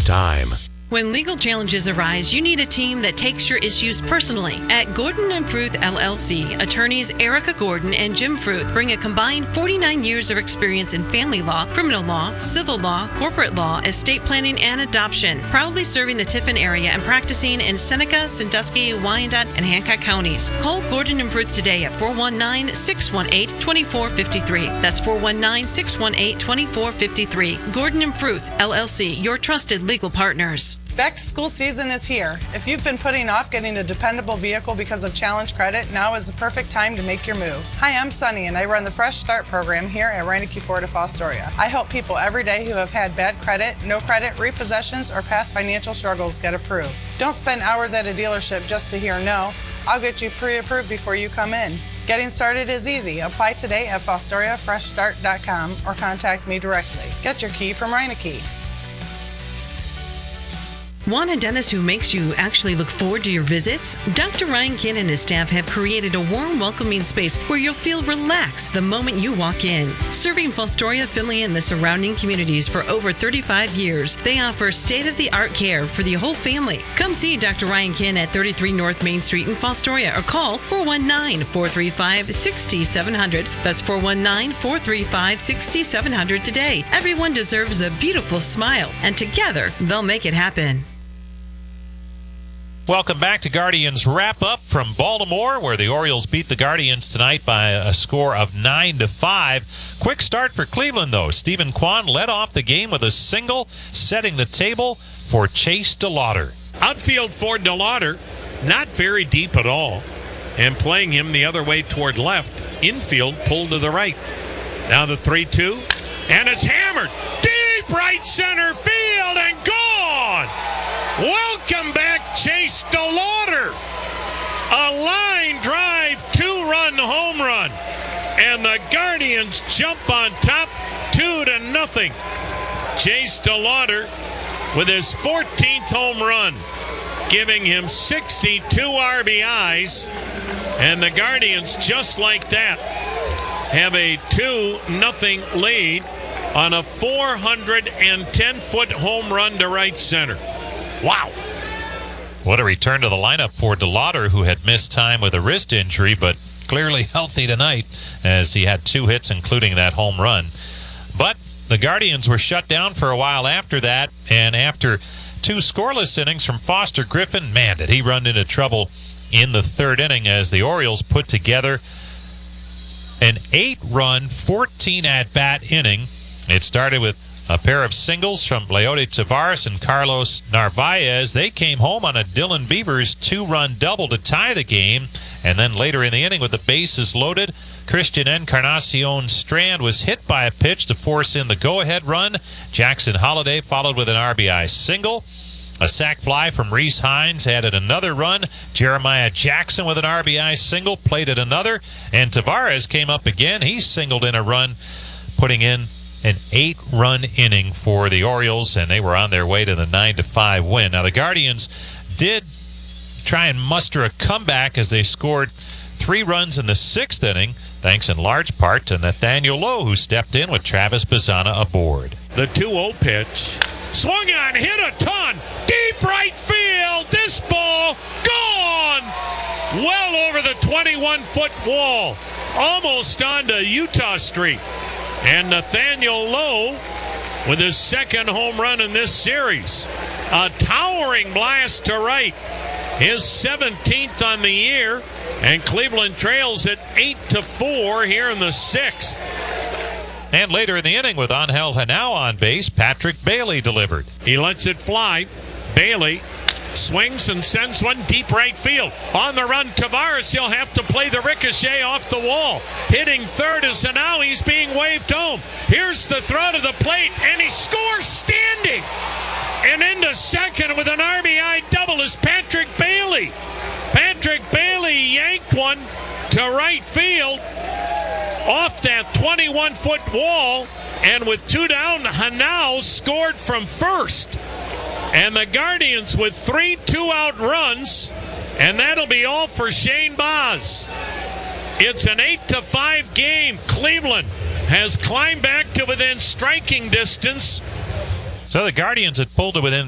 time. When legal challenges arise, you need a team that takes your issues personally. At Gordon and Fruth LLC, attorneys Erica Gordon and Jim Fruth bring a combined 49 years of experience in family law, criminal law, civil law, corporate law, estate planning, and adoption. Proudly serving the Tiffin area and practicing in Seneca, Sandusky, Wyandotte, and Hancock counties. Call Gordon and Fruth today at 419-618-2453. That's 419-618-2453. Gordon and Fruth LLC, your trusted legal partners. Back to school season is here. If you've been putting off getting a dependable vehicle because of challenge credit, now is the perfect time to make your move. Hi, I'm Sunny and I run the Fresh Start program here at Reineke Ford of Fostoria. I help people every day who have had bad credit, no credit, repossessions, or past financial struggles get approved. Don't spend hours at a dealership just to hear no. I'll get you pre-approved before you come in. Getting started is easy. Apply today at FostoriaFreshStart.com or contact me directly. Get your key from Reineke. Want a dentist who makes you actually look forward to your visits? Dr. Ryan Kinn and his staff have created a warm, welcoming space where you'll feel relaxed the moment you walk in. Serving Fostoria, Findlay, and the surrounding communities for over 35 years, they offer state-of-the-art care for the whole family. Come see Dr. Ryan Kinn at 33 North Main Street in Fostoria or call 419-435-6700. That's 419-435-6700 today. Everyone deserves a beautiful smile, and together they'll make it happen. Welcome back to Guardians Wrap-Up from Baltimore, where the Orioles beat the Guardians tonight by a score of 9-5. Quick start for Cleveland, though. Stephen Kwan led off the game with a single, setting the table for Chase DeLauder. Outfield for DeLauder, not very deep at all, and playing him the other way toward left. Infield pulled to the right. Now the 3-2, and it's hammered. Deep right center field and gone! Welcome back, Chase DeLauder. A line drive, two-run home run. And the Guardians jump on top 2-0. Chase DeLauder with his 14th home run, giving him 62 RBIs. And the Guardians, just like that, have a 2-0 lead on a 410-foot home run to right center. Wow. What a return to the lineup for DeLauder, who had missed time with a wrist injury, but clearly healthy tonight as he had 2 hits, including that home run. But the Guardians were shut down for a while after that, and after 2 scoreless innings from Foster Griffin, man, did he run into trouble in the 3rd inning as the Orioles put together an 8-run, 14-at-bat inning. It started with a pair of singles from Leody Taveras and Carlos Narvaez. They came home on a Dylan Beavers 2-run double to tie the game. And then later in the inning with the bases loaded, Christian Encarnacion Strand was hit by a pitch to force in the go-ahead run. Jackson Holliday followed with an RBI single. A sac fly from Reese Hines added another run. Jeremiah Jackson with an RBI single plated another. And Taveras came up again. He singled in a run, putting in an 8-run inning for the Orioles, and they were on their way to the 9-5 win. Now, the Guardians did try and muster a comeback as they scored 3 runs in the 6th inning, thanks in large part to Nathaniel Lowe, who stepped in with Travis Bazzana aboard. The 2-0 pitch. Swung on, hit a ton. Deep right field. This ball gone. Well over the 21-foot wall. Almost onto Utah Street. And Nathaniel Lowe with his 2nd home run in this series. A towering blast to right. His 17th on the year. And Cleveland trails at 8-4 here in the 6th. And later in the inning with Angel Henao on base, Patrick Bailey delivered. He lets it fly. Bailey swings and sends one deep right field. On the run, Taveras, he'll have to play the ricochet off the wall. Hitting third is Henao. He's being waved home. Here's the throw to the plate, and he scores standing. And into second with an RBI double is Patrick Bailey. Patrick Bailey yanked one to right field off that 21-foot wall, and with 2 down, Henao scored from first. And the Guardians with 3 2-out runs, and that'll be all for Shane Baz. It's an 8-5 game. Cleveland has climbed back to within striking distance. So the Guardians had pulled to within